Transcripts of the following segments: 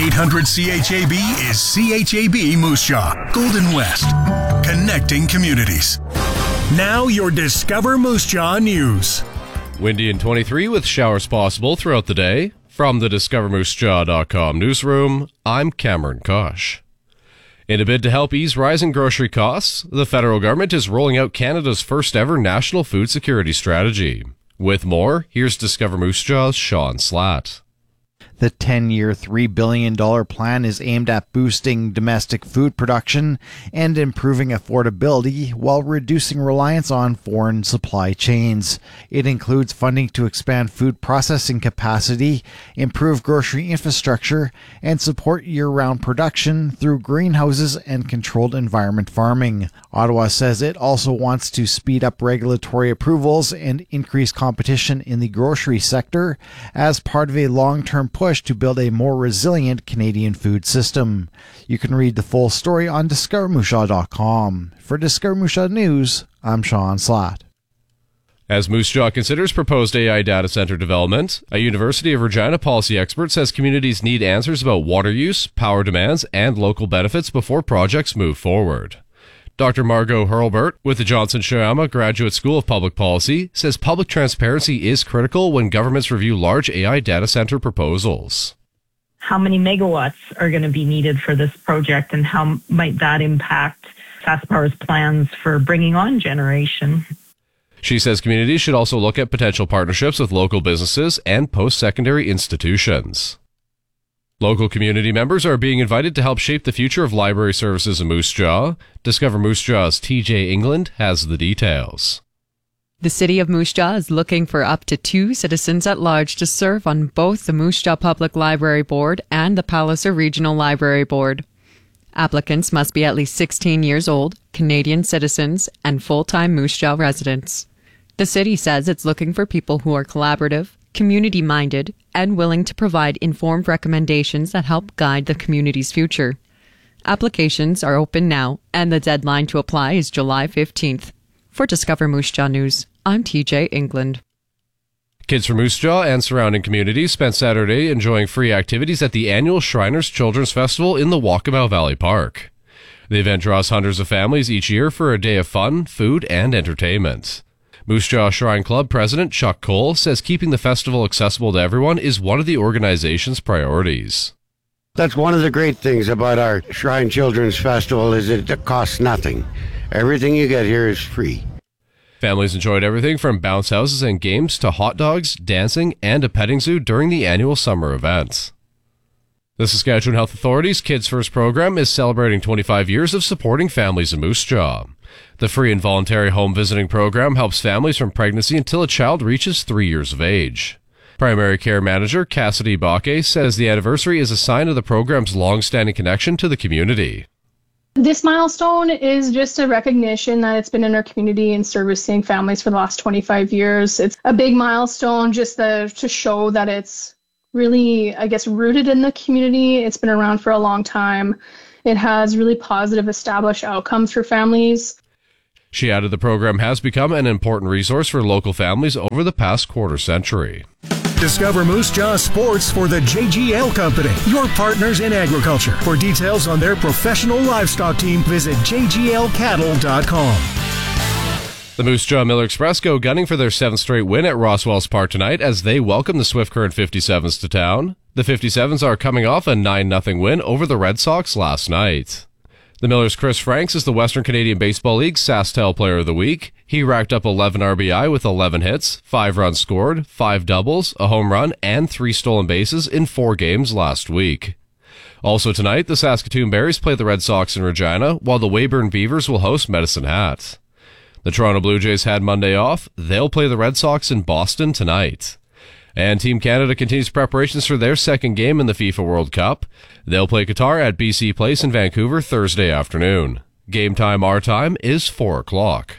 800 CHAB is CHAB Moose Jaw, Golden West, connecting communities. Now your Discover Moose Jaw news. Windy and 23 with showers possible throughout the day. From the DiscoverMooseJaw.com newsroom, I'm Cameron Kosh. In a bid to help ease rising grocery costs, the federal government is rolling out Canada's first ever national food security strategy. With more, here's Discover Moose Jaw's Sean Slatt. The 10-year, $3 billion plan is aimed at boosting domestic food production and improving affordability while reducing reliance on foreign supply chains. It includes funding to expand food processing capacity, improve grocery infrastructure, and support year-round production through greenhouses and controlled environment farming. Ottawa says it also wants to speed up regulatory approvals and increase competition in the grocery sector as part of a long-term push to build a more resilient Canadian food system. You can read the full story on DiscoverMooseJaw.com. For Discover Moose Jaw News, I'm Sean Slatt. As Moose Jaw considers proposed AI data center development, a University of Regina policy expert says communities need answers about water use, power demands, and local benefits before projects move forward. Dr. Margot Hurlbert with the Johnson Shoyama Graduate School of Public Policy says public transparency is critical when governments review large AI data center proposals. How many megawatts are going to be needed for this project, and how might that impact SaskPower's plans for bringing on generation? She says communities should also look at potential partnerships with local businesses and post-secondary institutions. Local community members are being invited to help shape the future of library services in Moose Jaw. Discover Moose Jaw's TJ England has the details. The City of Moose Jaw is looking for up to 2 citizens at large to serve on both the Moose Jaw Public Library Board and the Palliser Regional Library Board. Applicants must be at least 16 years old, Canadian citizens, and full-time Moose Jaw residents. The city says it's looking for people who are collaborative, community-minded, and willing to provide informed recommendations that help guide the community's future. Applications are open now, and the deadline to apply is July 15th. For Discover Moose Jaw News, I'm TJ England. Kids from Moose Jaw and surrounding communities spent Saturday enjoying free activities at the annual Shriners Children's Festival in the Walkabout Valley Park. The event draws hundreds of families each year for a day of fun, food, and entertainment. Moose Jaw Shrine Club President Chuck Cole says keeping the festival accessible to everyone is one of the organization's priorities. That's one of the great things about our Shrine Children's Festival is that it costs nothing. Everything you get here is free. Families enjoyed everything from bounce houses and games to hot dogs, dancing, and a petting zoo during the annual summer events. The Saskatchewan Health Authority's Kids First program is celebrating 25 years of supporting families in Moose Jaw. The free and voluntary home visiting program helps families from pregnancy until a child reaches 3 years of age. Primary Care Manager Cassidy Bakke says the anniversary is a sign of the program's long-standing connection to the community. This milestone is just a recognition that it's been in our community and servicing families for the last 25 years. It's a big milestone just to show that it's really, rooted in the community. It's been around for a long time. It has really positive established outcomes for families. She added the program has become an important resource for local families over the past quarter century. Discover Moose Jaw Sports for the JGL Company, your partners in agriculture. For details on their professional livestock team, visit jglcattle.com. The Moose Jaw Miller Express go gunning for their 7th straight win at Rosswells Park tonight as they welcome the Swift Current 57s to town. The 57s are coming off a 9-0 win over the Red Sox last night. The Millers' Chris Franks is the Western Canadian Baseball League SaskTel Player of the Week. He racked up 11 RBI with 11 hits, 5 runs scored, 5 doubles, a home run, and 3 stolen bases in 4 games last week. Also tonight, the Saskatoon Berries play the Red Sox in Regina, while the Weyburn Beavers will host Medicine Hat. The Toronto Blue Jays had Monday off. They'll play the Red Sox in Boston tonight. And Team Canada continues preparations for their second game in the FIFA World Cup. They'll play Qatar at BC Place in Vancouver Thursday afternoon. Game time, our time, is 4 o'clock.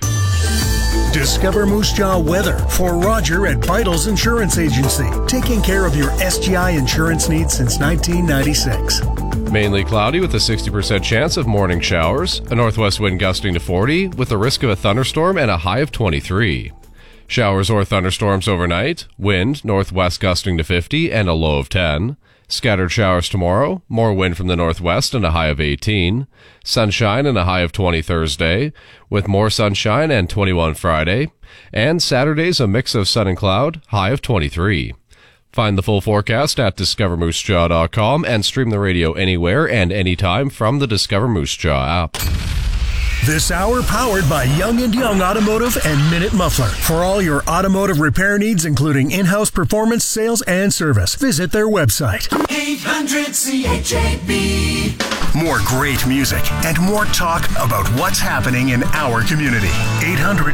Discover Moose Jaw weather for Roger at Vitals Insurance Agency, taking care of your SGI insurance needs since 1996. Mainly cloudy with a 60% chance of morning showers, a northwest wind gusting to 40 with a risk of a thunderstorm and a high of 23. Showers or thunderstorms overnight, wind northwest gusting to 50 and a low of 10. Scattered showers tomorrow, more wind from the northwest and a high of 18. Sunshine and a high of 20 Thursday, with more sunshine and 21 Friday. And Saturday's a mix of sun and cloud, high of 23. Find the full forecast at discovermoosejaw.com and stream the radio anywhere and anytime from the Discover Moose Jaw app. This hour powered by Young & Young Automotive and Minute Muffler. For all your automotive repair needs, including in-house performance, sales, and service, visit their website. 800-CHAB. More great music and more talk about what's happening in our community. 800